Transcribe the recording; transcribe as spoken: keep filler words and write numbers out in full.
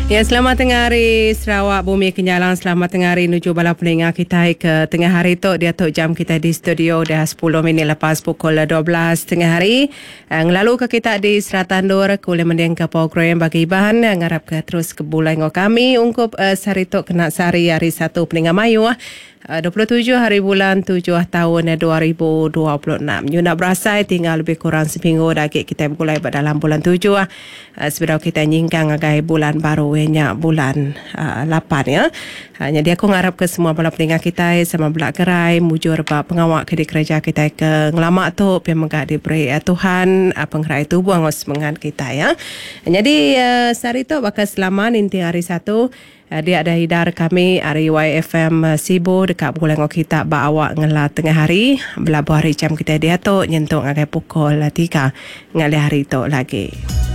Ya, selamat tengah hari Sarawak Bumi Kenyalang. Selamat tengah hari menuju bala peningat kita ke tengah hari tu. Dia tu jam kita di studio dah sepuluh minit lepas pukul dua belas tengah hari. Ngelalu ke kita di Seratandur kuliah mending ke program bagi bahan ngarap ke terus ke bulan ngo kami ungkup uh, sari tu kena sari hari satu peningat Mayu uh, dua puluh tujuh hari bulan tujuh tahun dua ribu dua puluh enam. You nak berasai tinggal lebih kurang seminggu lagi kita mulai dalam bulan tujuh uh, sebelum kita nyingkang agai bulan baru nya bulan uh, lapan ya. Hanya dia aku ngarap ke semua bala pendengar kita sama belak gerai mujur ba pengawak ke di kerja kita ke ngelamak tu pi mengga diberi uh, Tuhan uh, penggerai tu buang semangat kita ya. Jadi uh, sari tu bakal selamat inti hari satu uh, dia ada hidar kami hari Y F M uh, Sibu dekat bulan kita ba awak ngela tengah hari belabu hari jam kita dia tu nyentuk agai pukul tiga ngali hari tu lagi.